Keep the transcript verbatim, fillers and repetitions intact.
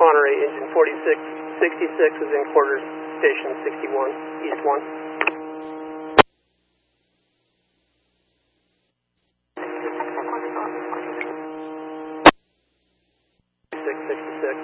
Monterey, engine forty-six sixty-six is in quarters, station sixty-one, east one.